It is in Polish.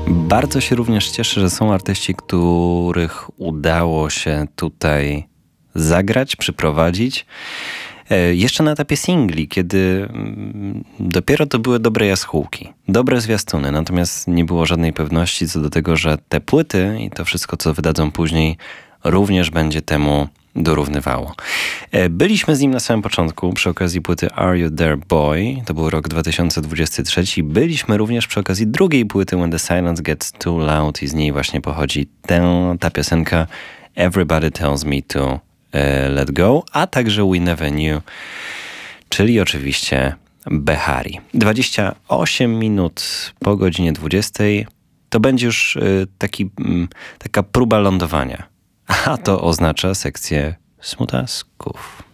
Bardzo się również cieszę, że są artyści, których udało się tutaj zagrać, przyprowadzić. Jeszcze na etapie singli, kiedy dopiero to były dobre jaskółki, dobre zwiastuny, natomiast nie było żadnej pewności co do tego, że te płyty i to wszystko, co wydadzą później, również będzie temu dorównywało. Byliśmy z nim na samym początku przy okazji płyty Are You There Boy? To był rok 2023. Byliśmy również przy okazji drugiej płyty When the Silence Gets Too Loud i z niej właśnie pochodzi ta piosenka Everybody Tells Me to Let Go, a także We Never Knew, czyli oczywiście Behari. 28 minut po godzinie 20 to będzie już taka próba lądowania. A to oznacza sekcję smutasków.